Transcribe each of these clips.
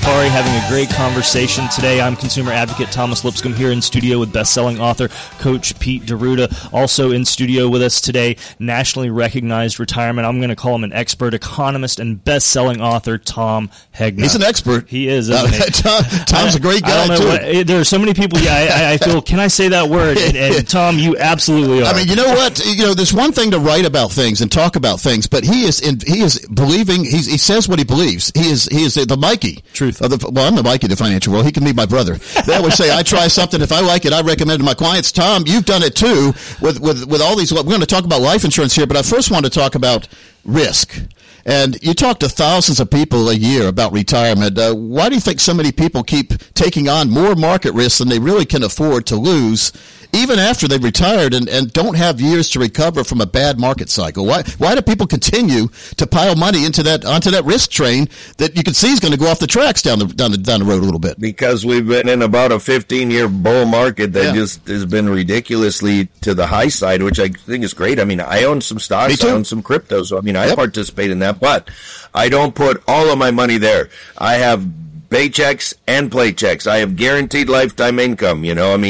Safari, having a great conversation today. I'm consumer advocate Thomas Lipscomb here in studio with best-selling author Coach Pete D'Arruda. Also in studio with us today, nationally recognized retirement, I'm going to call him an expert, economist, and best-selling author Tom Hegna. He's an expert. He is, isn't he? Tom's a great guy, too. There are so many people, I feel, can I say that word? And Tom, you absolutely are. I mean, you know what? There's one thing to write about things and talk about things, but he is believing, he says what he believes. He is the Mikey. Truth. I'm the Mikey of the financial world. He can be my brother. They always say, I try something. If I like it, I recommend it to my clients. Tom, you've done it too with all these. We're going to talk about life insurance here, but I first want to talk about risk. And you talk to thousands of people a year about retirement. Why do you think so many people keep taking on more market risks than they really can afford to lose, even after they've retired and don't have years to recover from a bad market cycle? Why do people continue to pile money onto that risk train that you can see is going to go off the tracks down the road a little bit? Because we've been in about a 15-year bull market that just has been ridiculously to the high side, which I think is great. I mean, I own some stocks, I own some crypto, so I mean, I participate in that, but I don't put all of my money there. I have paychecks and playchecks. I have guaranteed lifetime income,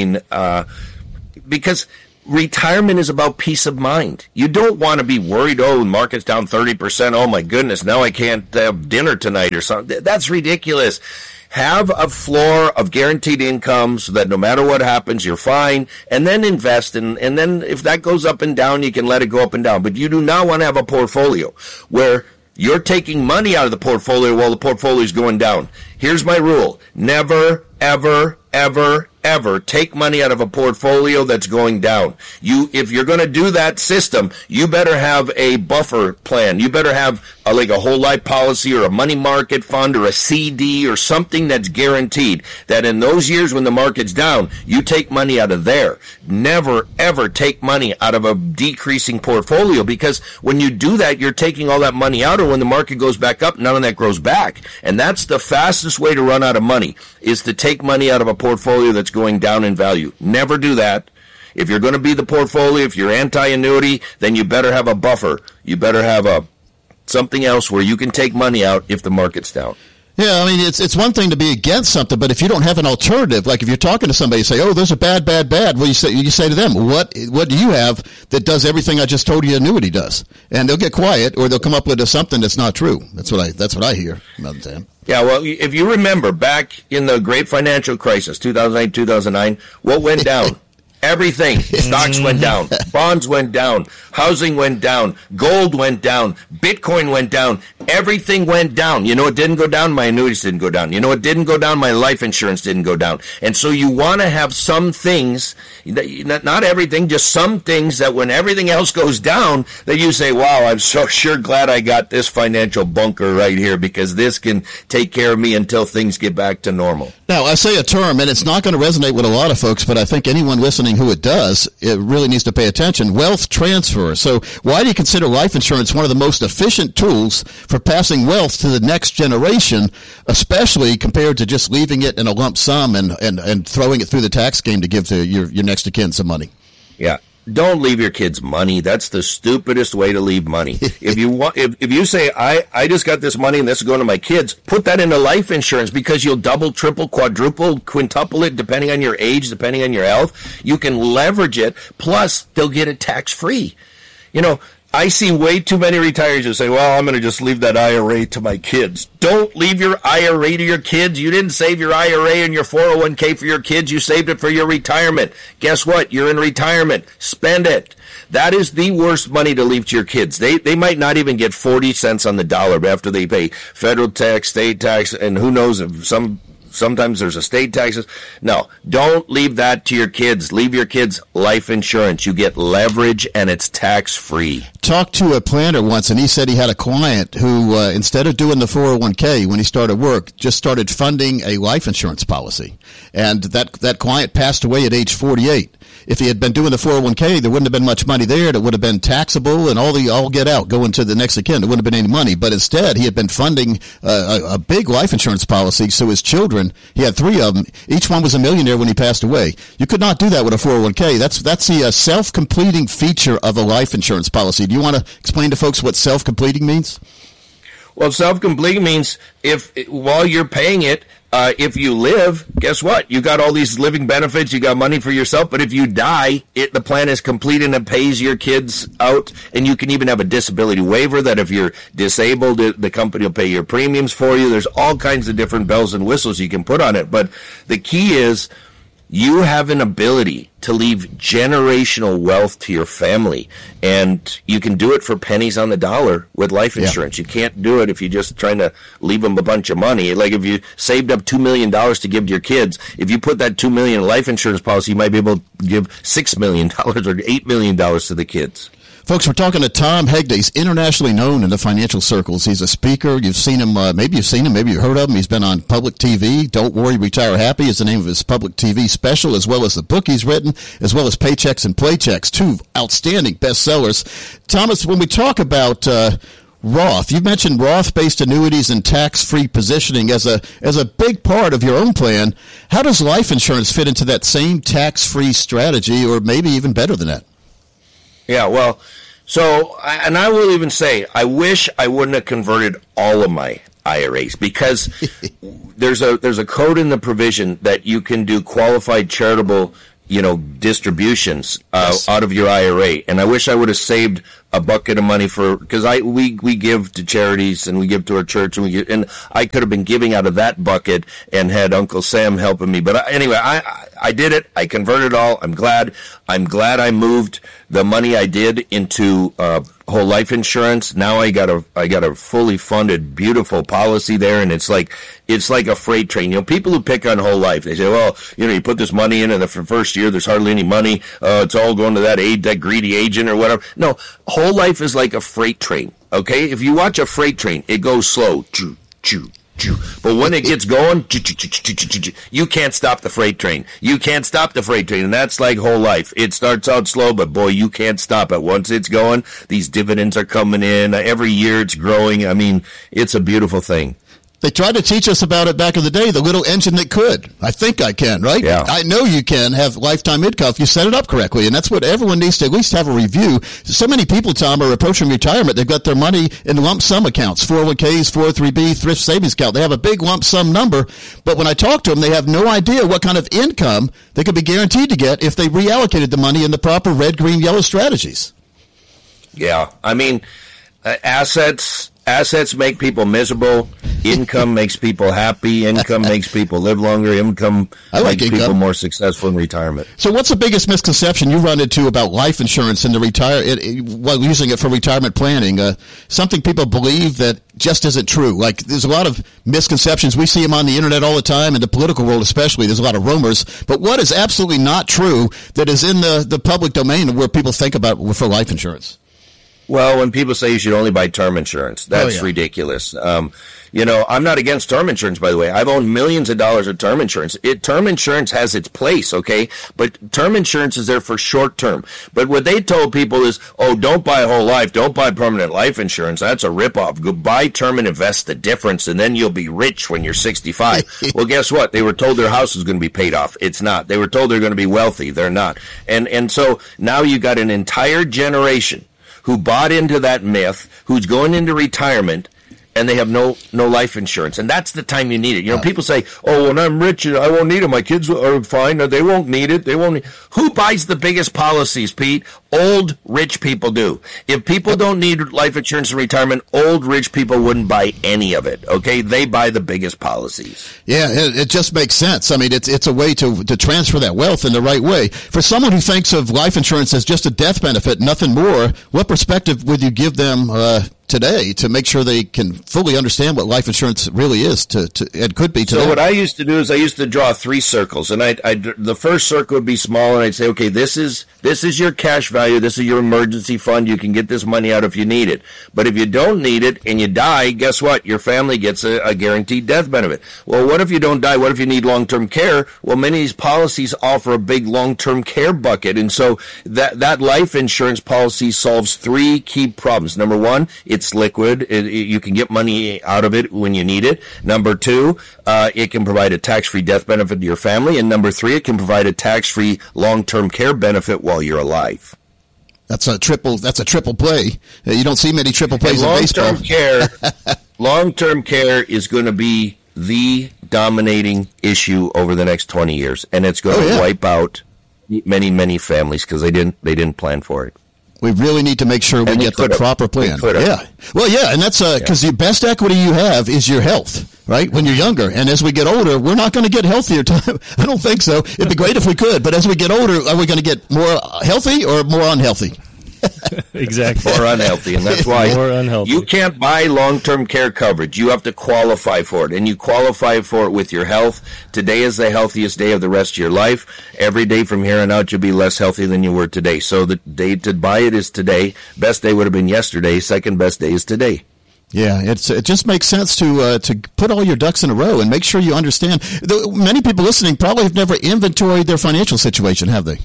because retirement is about peace of mind. You don't want to be worried, the market's down 30%. Oh, my goodness, now I can't have dinner tonight or something. That's ridiculous. Have a floor of guaranteed income so that no matter what happens, you're fine, and then invest. And then if that goes up and down, you can let it go up and down. But you do not want to have a portfolio where you're taking money out of the portfolio while the portfolio is going down. Here's my rule. Never, ever, ever, ever take money out of a portfolio that's going down. If you're going to do that system, you better have a buffer plan. You better have like a whole life policy or a money market fund or a CD or something that's guaranteed that in those years when the market's down, you take money out of there. Never, ever take money out of a decreasing portfolio, because when you do that, you're taking all that money out, or when the market goes back up, none of that grows back. And that's the fastest way to run out of money, is to take money out of a portfolio that's going down in value. Never do that. If you're going to be the portfolio, if you're anti-annuity, then you better have a buffer. You better have something else where you can take money out if the market's down. Yeah, I mean, it's one thing to be against something, but if you don't have an alternative, like if you're talking to somebody, you say, there's a bad, well, you say to them, what do you have that does everything I just told you annuity does? And they'll get quiet, or they'll come up with something that's not true. That's what I hear about the time. Yeah, well, if you remember back in the great financial crisis, 2008, 2009, what went down? Everything. Stocks went down. Bonds went down. Housing went down. Gold went down. Bitcoin went down. Everything went down. You know what didn't go down? My annuities didn't go down. You know what didn't go down? My life insurance didn't go down. And so you want to have some things, not everything, just some things that when everything else goes down, that you say, wow, I'm so sure glad I got this financial bunker right here, because this can take care of me until things get back to normal. Now, I say a term, and it's not going to resonate with a lot of folks, but I think anyone listening who it does, it really needs to pay attention. Wealth transfer. So why do you consider life insurance one of the most efficient tools for passing wealth to the next generation, especially compared to just leaving it in a lump sum and throwing it through the tax scheme to give to your next of kin some money? Yeah. Don't leave your kids money. That's the stupidest way to leave money. If you say, I just got this money and this is going to my kids, put that into life insurance, because you'll double, triple, quadruple, quintuple it depending on your age, depending on your health. You can leverage it. Plus, they'll get it tax-free. I see way too many retirees who say, well, I'm going to just leave that IRA to my kids. Don't leave your IRA to your kids. You didn't save your IRA and your 401k for your kids. You saved it for your retirement. Guess what? You're in retirement. Spend it. That is the worst money to leave to your kids. They might not even get 40 cents on the dollar after they pay federal tax, state tax, and who knows if sometimes there's estate taxes. No, don't leave that to your kids. Leave your kids life insurance. You get leverage, and it's tax-free. Talked to a planner once, and he said he had a client who, instead of doing the 401k when he started work, just started funding a life insurance policy. And that client passed away at age 48. If he had been doing the 401k, there wouldn't have been much money there. It would have been taxable and all get out, going to the next of kin. There wouldn't have been any money. But instead, he had been funding a big life insurance policy. So his children, he had 3 of them. Each one was a millionaire when he passed away. You could not do that with a 401k. That's the self-completing feature of a life insurance policy. Do you want to explain to folks what self-completing means? Well, self-completing means while you're paying it, if you live, guess what? You got all these living benefits. You got money for yourself. But if you die, the plan is complete and it pays your kids out. And you can even have a disability waiver that if you're disabled, the company will pay your premiums for you. There's all kinds of different bells and whistles you can put on it. But the key is you have an ability to leave generational wealth to your family, and you can do it for pennies on the dollar with life insurance. You can't do it if you're just trying to leave them a bunch of money. Like if you saved up $2 million to give to your kids, if you put that $2 million in life insurance policy, you might be able to give $6 million or $8 million to the kids. Folks, we're talking to Tom Hegde. He's internationally known in the financial circles. He's a speaker. You've seen him, maybe you've seen him, maybe you've heard of him. He's been on public TV. Don't Worry, Retire Happy is the name of his public TV special, as well as the book he's written, as well as Paychecks and Playchecks, two outstanding bestsellers. Thomas, when we talk about Roth, you mentioned Roth-based annuities and tax-free positioning as a big part of your own plan. How does life insurance fit into that same tax-free strategy, or maybe even better than that? Yeah, well, and I will even say, I wish I wouldn't have converted all of my IRAs, because there's a code in the provision that you can do qualified charitable, distributions out of your IRA. And I wish I would have saved a bucket of money because we give to charities and we give to our church and I could have been giving out of that bucket and had Uncle Sam helping me. But anyway, I did it. I converted all. I'm glad I moved the money I did into whole life insurance. Now I got a fully funded, beautiful policy there, and it's like a freight train. People who pick on whole life, they say, well, you put this money in, and the first year there's hardly any money. It's all going to that greedy agent or whatever. No, whole life is like a freight train. Okay, if you watch a freight train, it goes slow, choo choo. But when it gets going, you can't stop the freight train. You can't stop the freight train, and that's like whole life. It starts out slow, but boy, you can't stop it. Once it's going, these dividends are coming in. Every year it's growing. I mean, it's a beautiful thing. They tried to teach us about it back in the day, the little engine that could. I think I can, right? Yeah. I know you can have lifetime income if you set it up correctly, and that's what everyone needs to at least have a review. So many people, Tom, are approaching retirement. They've got their money in lump sum accounts, 401ks, 403b, thrift savings account. They have a big lump sum number, but when I talk to them, they have no idea what kind of income they could be guaranteed to get if they reallocated the money in the proper red, green, yellow strategies. Yeah, I mean, Assets make people miserable. Income makes people happy. Income makes people live longer. Income makes people more successful in retirement. So what's the biggest misconception you run into about life insurance and while using it for retirement planning? Something people believe that just isn't true. Like, there's a lot of misconceptions. We see them on the internet all the time, in the political world especially. There's a lot of rumors. But what is absolutely not true that is in the public domain where people think about for life insurance? Well, when people say you should only buy term insurance, that's ridiculous. I'm not against term insurance, by the way. I've owned millions of dollars of term insurance. Term insurance has its place, okay? But term insurance is there for short term. But what they told people is, don't buy whole life, don't buy permanent life insurance. That's a ripoff. Go buy term and invest the difference, and then you'll be rich when you're 65. Well, guess what? They were told their house was going to be paid off. It's not. They were told they're going to be wealthy. They're not. And so now you got an entire generation who bought into that myth, who's going into retirement, and they have no life insurance. And that's the time you need it. People say, when I'm rich, I won't need it. My kids are fine. They won't need it. Who buys the biggest policies, Pete? Old, rich people do. If people don't need life insurance in retirement, old, rich people wouldn't buy any of it, okay? They buy the biggest policies. Yeah, it just makes sense. I mean, it's a way to transfer that wealth in the right way. For someone who thinks of life insurance as just a death benefit, nothing more, what perspective would you give them today to make sure they can fully understand what life insurance really is and could be today? So what I used to do is I used to draw 3 circles, and the first circle would be small, and I'd say, okay, this is your cash value, this is your emergency fund, you can get this money out if you need it. But if you don't need it and you die, guess what? Your family gets a guaranteed death benefit. Well, what if you don't die? What if you need long-term care? Well, many of these policies offer a big long-term care bucket, and so that life insurance policy solves 3 key problems. Number 1, it's liquid. You can get money out of it when you need it. Number 2, it can provide a tax-free death benefit to your family. And number 3, it can provide a tax-free long-term care benefit while you're alive. That's a triple play. You don't see many triple plays in baseball. Long-term care is going to be the dominating issue over the next 20 years, and it's going to wipe out many, many families because they didn't plan for it. We really need to make sure we get the proper plan. Yeah. Well, yeah, and that's because the best equity you have is your health, right? When you're younger. And as we get older, we're not going to get healthier. I don't think so. It'd be great if we could. But as we get older, are we going to get more healthy or more unhealthy? Exactly. More unhealthy, and that's why you can't buy long-term care coverage. You have to qualify for it, and you qualify for it with your health. Today is the healthiest day of the rest of your life. Every day from here on out, you'll be less healthy than you were today. So the day to buy it is today. Best day would have been yesterday. Second best day is today. Yeah, it just makes sense to put all your ducks in a row and make sure you understand. Many people listening probably have never inventoried their financial situation, have they?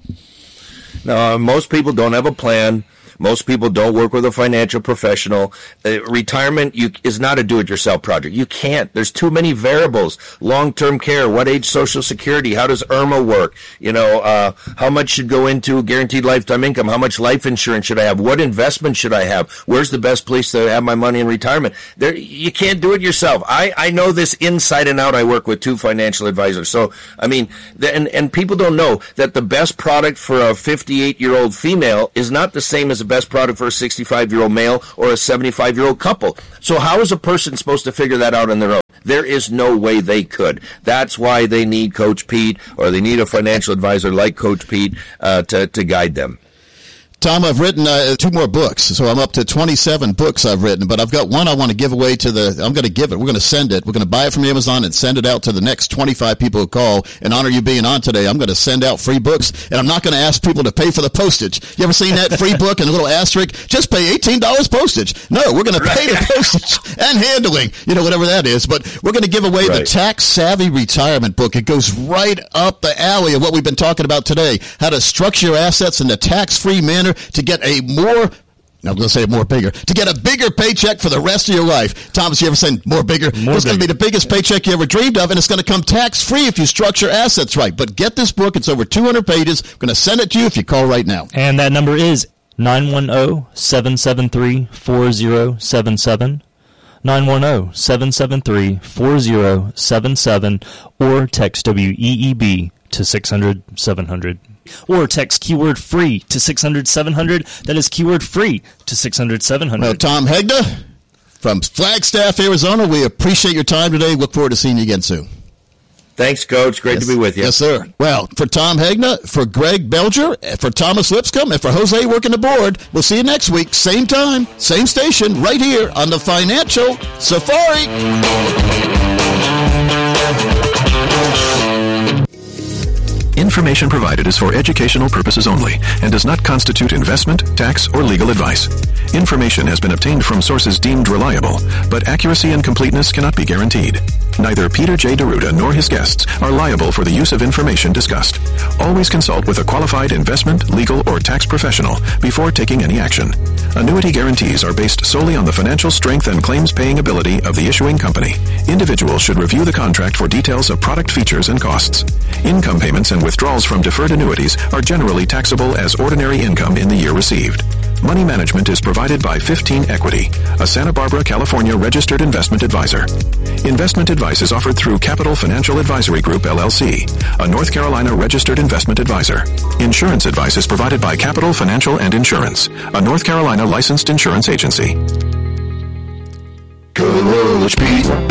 No, most people don't have a plan. Most people don't work with a financial professional. Retirement is not a do-it-yourself project. You can't. There's too many variables. Long-term care, what age Social Security, how does IRMA work? How much should go into guaranteed lifetime income? How much life insurance should I have? What investment should I have? Where's the best place to have my money in retirement? You can't do it yourself. I know this inside and out. I work with 2 financial advisors. So, I mean, and people don't know that the best product for a 58-year-old female is not the same as the best product for a 65-year-old male or a 75-year-old couple. So how is a person supposed to figure that out on their own? There is no way they could. That's why they need Coach Pete, or they need a financial advisor like Coach Pete to guide them. Tom, I've written 2 more books, so I'm up to 27 books I've written, but I've got one I want to give away I'm going to give it. We're going to send it. We're going to buy it from Amazon and send it out to the next 25 people who call. In honor of you being on today, I'm going to send out free books, and I'm not going to ask people to pay for the postage. You ever seen that free book and a little asterisk? Just pay $18 postage. No, we're going to pay the postage and handling, whatever that is, but we're going to give away the Tax Savvy Retirement book. It goes right up the alley of what we've been talking about today, how to structure your assets in a tax-free manner to get to get a bigger paycheck for the rest of your life. Thomas, you ever said more bigger? It's going to be the biggest paycheck you ever dreamed of, and it's going to come tax-free if you structure assets right. But get this book. It's over 200 pages. I'm going to send it to you if you call right now. And that number is 910-773-4077. 910-773-4077, or text WEEB to 600-700. Or text keyword free to 600-700. That is keyword free to 600-700. Well, Tom Hegna from Flagstaff, Arizona, we appreciate your time today. Look forward to seeing you again soon. Thanks, Coach. Great to be with you. Yes, sir. Well, for Tom Hegna, for Greg Belger, for Thomas Lipscomb, and for Jose working the board, we'll see you next week. Same time, same station, right here on the Financial Safari. Information provided is for educational purposes only and does not constitute investment, tax, or legal advice. Information has been obtained from sources deemed reliable, but accuracy and completeness cannot be guaranteed. Neither Peter J. D'Arruda nor his guests are liable for the use of information discussed. Always consult with a qualified investment, legal, or tax professional before taking any action. Annuity guarantees are based solely on the financial strength and claims-paying ability of the issuing company. Individuals should review the contract for details of product features and costs. Income payments and withdrawals from deferred annuities are generally taxable as ordinary income in the year received. Money management is provided by 15 Equity, a Santa Barbara, California registered investment advisor. Investment advice is offered through Capital Financial Advisory Group, LLC, a North Carolina registered investment advisor. Insurance advice is provided by Capital Financial and Insurance, a North Carolina licensed insurance agency. Coach Pete.